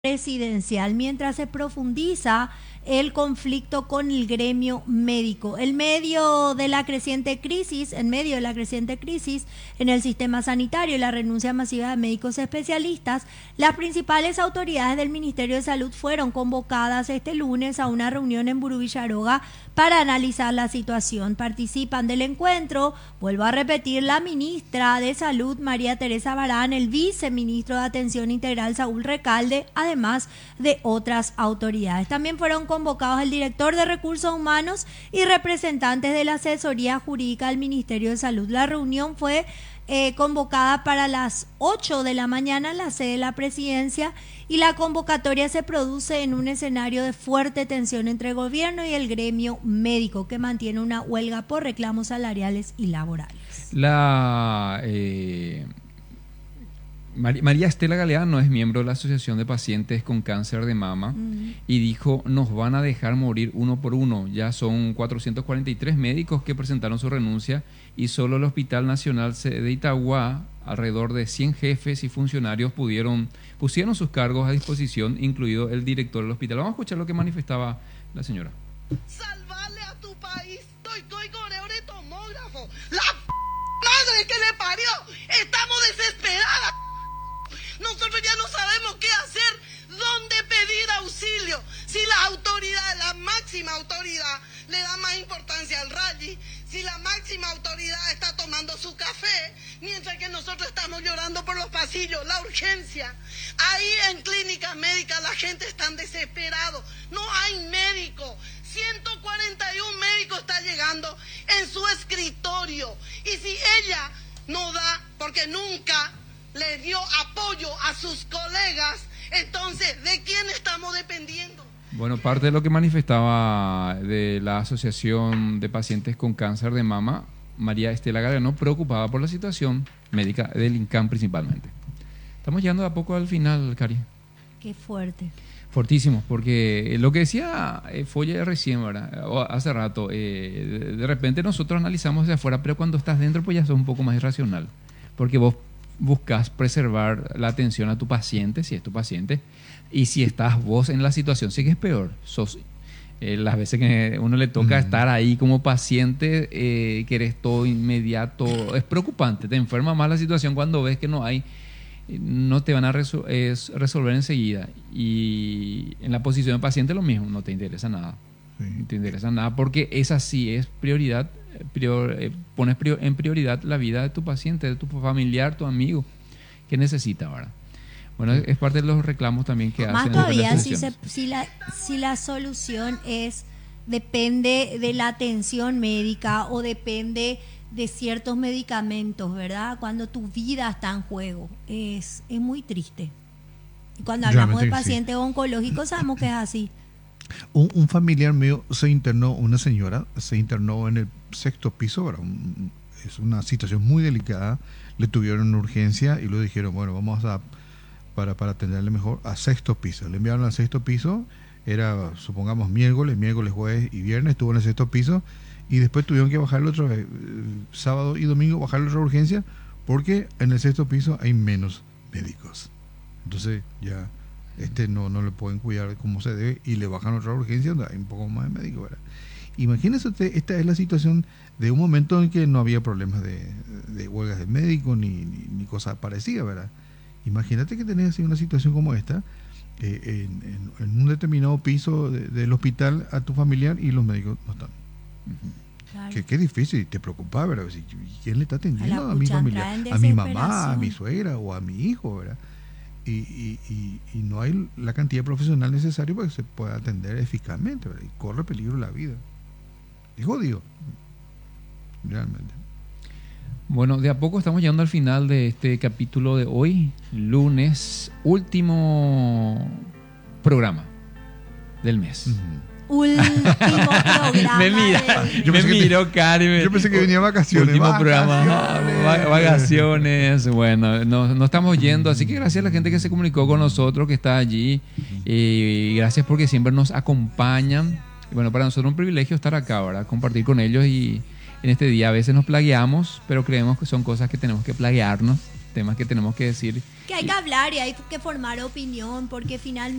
presidencial mientras se profundiza el conflicto con el gremio médico. En medio de la creciente crisis en el sistema sanitario y la renuncia masiva de médicos especialistas, las principales autoridades del Ministerio de Salud fueron convocadas este lunes a una reunión en Burú Villaroga para analizar la situación. Participan del encuentro, vuelvo a repetir, la ministra de Salud María Teresa Barán, el viceministro de Atención Integral Saúl Recalde, además de otras autoridades. También fueron convocados el director de Recursos Humanos y representantes de la asesoría jurídica del Ministerio de Salud. La reunión fue convocada para las 8 de la mañana en la sede de la presidencia y la convocatoria se produce en un escenario de fuerte tensión entre el gobierno y el gremio médico, que mantiene una huelga por reclamos salariales y laborales. María Estela Galeano es miembro de la Asociación de Pacientes con Cáncer de Mama y dijo: nos van a dejar morir uno por uno. Ya son 443 médicos que presentaron su renuncia y solo el Hospital Nacional de Itagua, alrededor de 100 jefes y funcionarios pusieron sus cargos a disposición, incluido el director del hospital. Vamos a escuchar lo que manifestaba la señora. Salvarle a tu país, estoy coreo de tomógrafo. La madre que le parió, estamos desesperadas. Nosotros ya no sabemos qué hacer, dónde pedir auxilio. Si la autoridad, la máxima autoridad, le da más importancia al rally, si la máxima autoridad está tomando su café, mientras que nosotros estamos llorando por los pasillos, la urgencia. Ahí en clínicas médicas la gente está desesperada, no hay médico. 141 médicos está llegando en su escritorio. Y si ella no da, porque nunca le dio apoyo a sus colegas, entonces, ¿de quién estamos dependiendo? Bueno, parte de lo que manifestaba de la Asociación de Pacientes con Cáncer de Mama, María Estela Galeano, preocupada por la situación médica del INCAM principalmente. Estamos llegando de a poco al final, Cari. Qué fuerte. Fortísimo, porque lo que decía Folle recién, ¿verdad? O hace rato, de repente nosotros analizamos de afuera, pero cuando estás dentro pues ya sos un poco más irracional, porque vos buscas preservar la atención a tu paciente, si es tu paciente, y si estás vos en la situación, sí que es peor. Sos, las veces que uno le toca estar ahí como paciente, que eres todo inmediato, es preocupante, te enferma más la situación cuando ves que no te van a resolver enseguida. Y en la posición de paciente lo mismo, no te interesa nada. Sí. No te interesa nada porque esa sí es prioridad. Pones en prioridad la vida de tu paciente, de tu familiar, tu amigo, que necesita ahora. Bueno, es parte de los reclamos también que más hacen. Más todavía si la solución depende de la atención médica o depende de ciertos medicamentos, ¿verdad? Cuando tu vida está en juego, es muy triste. Y cuando hablamos de pacientes oncológicos sabemos que es así. Un familiar mío una señora se internó en el 6º piso, ¿verdad? Es una situación muy delicada, le tuvieron una urgencia y le dijeron, bueno, vamos para atenderle mejor a 6º piso. Le enviaron al 6º piso, era, supongamos, miércoles, jueves y viernes, estuvo en el 6º piso y después tuvieron que bajarle otra vez, sábado y domingo, bajarle otra urgencia porque en el 6º piso hay menos médicos. Entonces ya no le pueden cuidar como se debe y le bajan otra urgencia donde hay un poco más de médicos, ¿verdad? Imagínese usted, esta es la situación de un momento en que no había problemas de huelgas de médicos ni cosas parecidas, ¿verdad? Imagínate que tenés así una situación como esta en un determinado piso del hospital a tu familiar y los médicos no están. Claro. Qué difícil, te preocupa, ¿verdad? ¿Quién le está atendiendo a mi familiar? A mi mamá, a mi suegra o a mi hijo, ¿verdad? Y no hay la cantidad de profesional necesario para que se pueda atender eficazmente, ¿verdad? Y corre peligro la vida. Es jodido, realmente. Bueno, de a poco estamos llegando al final de este capítulo de hoy, lunes, último programa del mes. Último programa. Me miro, Cari. Yo pensé que venía vacaciones. Último programa. Vacaciones. Bueno, no estamos yendo. Así que gracias a la gente que se comunicó con nosotros, que está allí. Y gracias porque siempre nos acompañan. Y bueno, para nosotros es un privilegio estar acá, ¿verdad? Compartir con ellos. Y en este día a veces nos plagueamos, pero creemos que son cosas que tenemos que plaguearnos temas que tenemos que decir. Que hay que hablar y hay que formar opinión, porque finalmente